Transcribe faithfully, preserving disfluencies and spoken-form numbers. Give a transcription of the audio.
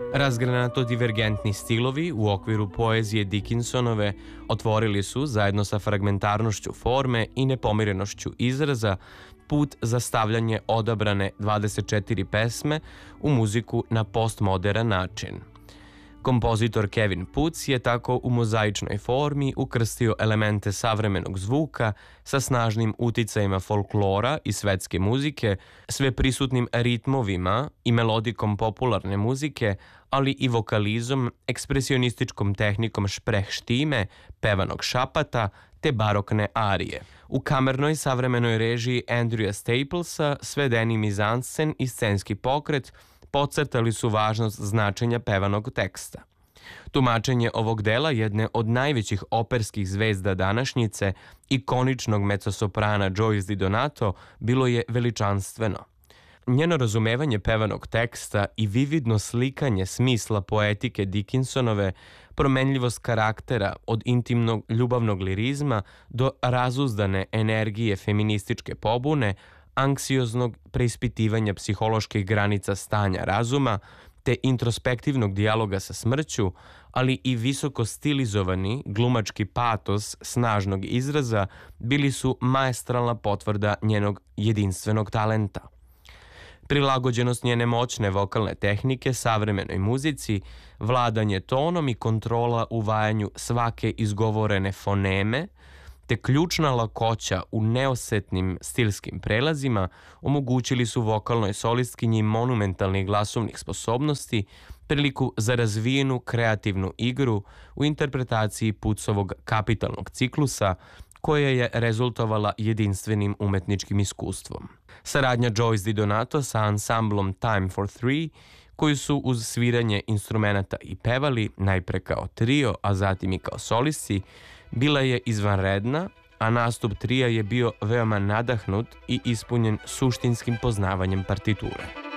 Razgranato divergentni stilovi u okviru poezije Dickinsonove otvorili su, zajedno sa fragmentarnošću forme i nepomirenošću izraza, put za stavljanje odabrane dvadeset četiri pesme u muziku na postmoderan način. Kompozitor Kevin Puc je tako u mozaičnoj formi ukrstio elemente savremenog zvuka sa snažnim uticajima folklora i svetske muzike, sve prisutnim ritmovima i melodikom popularne muzike, ali i vokalizom, ekspresionističkom tehnikom šprehštime, pevanog šapata te barokne arije. U kamernoj savremenoj režiji Andrewa Staplesa svedeni mizanscen i scenski pokret podcrtali su važnost značenja pevanog teksta. Tumačenje ovog dela jedne od najvećih operskih zvezda današnjice, ikoničnog mezzosoprana Joyce DiDonato, bilo je veličanstveno. Njeno razumevanje pevanog teksta i vividno slikanje smisla poetike Dickinsonove, promenljivost karaktera od intimnog ljubavnog lirizma do razuzdane energije feminističke pobune, anksioznog preispitivanja psiholoških granica stanja razuma, te introspektivnog dijaloga sa smrću, ali i visoko stilizovani glumački patos snažnog izraza bili su maestralna potvrda njenog jedinstvenog talenta. Prilagođenost njene moćne vokalne tehnike savremenoj muzici, vladanje tonom i kontrola u vajanju svake izgovorene foneme, te ključna lakoća u neosetnim stilskim prelazima omogućili su vokalnoj solistkinji monumentalnih glasovnih sposobnosti priliku za razvijenu kreativnu igru u interpretaciji Pucovog kapitalnog ciklusa, koja je rezultovala jedinstvenim umetničkim iskustvom. Saradnja Joyce DiDonato sa ansamblom Time for Three, koji su uz sviranje instrumenata i pevali, najpre kao trio, a zatim i kao solisti, bila je izvanredna, a nastup trija je bio veoma nadahnut i ispunjen suštinskim poznavanjem partiture.